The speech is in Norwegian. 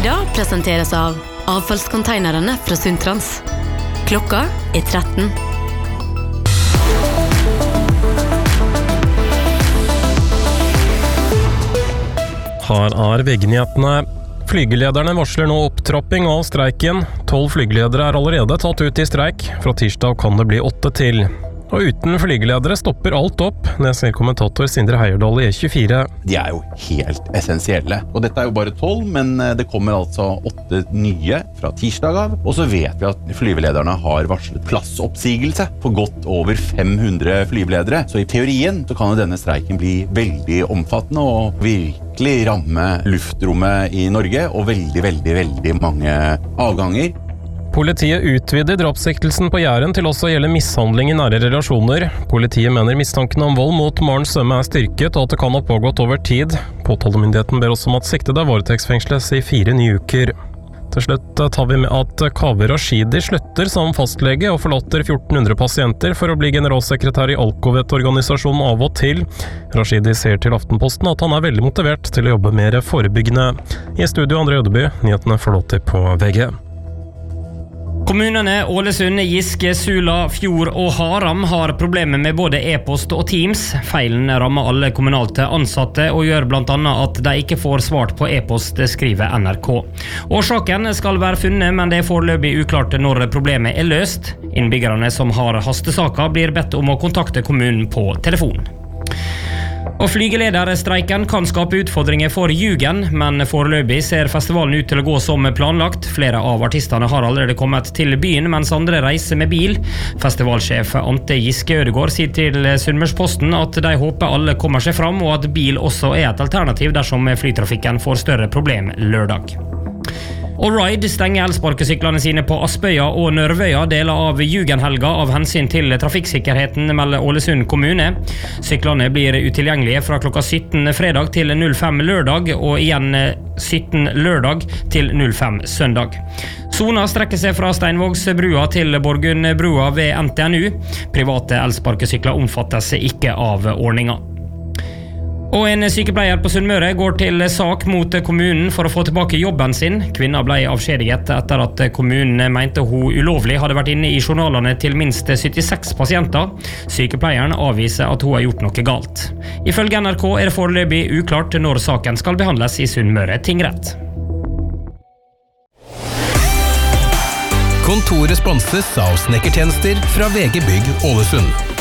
Sida presenteres av avfallskonteinerne fra Sundtrans. Klokka 13. Her VG-nyhetene. Flygelederne varsler nå opptrapping av streiken. 12 flygeledere allerede tatt ut I streik. Fra tirsdag kan det bli 8 til. Og uten flygeledere stopper alt opp, det sier kommentator Sindre Heierdal I E24. De jo helt essensielle. Og dette jo bare 12, men det kommer altså 8 nye fra tirsdag av. Og så vet vi at flyvelederne har varslet plassoppsigelse for godt over 500 flyveledere. Så I teorien så kan denne streiken bli veldig omfattende og virkelig ramme luftrommet I Norge og veldig mange avganger. Politiet utvider drapssiktelsen på Jæren til også å gjelde mishandling I nære relasjoner. Politiet mener mistanken om vold mot Maren Sømme styrket, og at det kan ha pågått over tid. Påtalemyndigheten ber også om at siktede varetektsfengsles I 4 nye uker. Til slutt tar vi med at Kaveh Rashidi slutter som fastlege og forlater 1400 pasienter for å bli generalsekretær I Alcovet-organisasjonen av og til. Rashidi sier til Aftenposten at han veldig motivert til å jobbe mer forebyggende. I studio André Ødeby, nyhetene får lov til på VG. Kommunene Ålesund, Giske, Sula, Fjord og Haram har problemer med både e-post og Teams. Feilen rammer alle kommunalt ansatte og gjør blant annet at de ikke får svart på e-post, skriver NRK. Årsaken skal være funnet, men det foreløpig uklart når problemet løst. Innbyggerne som har hastesaker blir bedt om å kontakte kommunen på telefon. Og flygelederstreiken kan skape utfordringer for Jugen, men foreløpig ser festivalen ut til å gå som planlagt. Flere av artistene har allerede kommet til byen, mens andre reiser med bil. Festivalsjef Ante Giske Ødegård sier til Sunnmørsposten at de håper alle kommer seg fram, og at bil også et alternativ dersom flytrafikken får større problem lørdag. Og Ride stenger elsparkesyklene sine på Aspøya og Nørvøya deler av Jugenhelga av hensyn til trafikksikkerheten melder Ålesund kommune. Syklene blir utilgjengelige fra klokka 17 fredag til 05 lørdag og igjen 17 lørdag til 05 søndag. Sona strekker seg fra Steinvågsbrua til Borgundbrua ved NTNU. Private elsparkesykler omfattes ikke av ordninga. Og en sykepleier på Sunnmøre går til sak mot kommunen for å få tilbake jobben sin. Kvinna ble avskjediget etter at kommunen mente hun ulovlig hadde vært inne I journalene til minst 76 pasienter. Sykepleieren avviser at hun har gjort noe galt. Ifølge NRK det foreløpig uklart når saken skal behandles I Sunnmøre tingrett. Kontoret sponses av snekkertjenester fra VG Bygg Ålesund.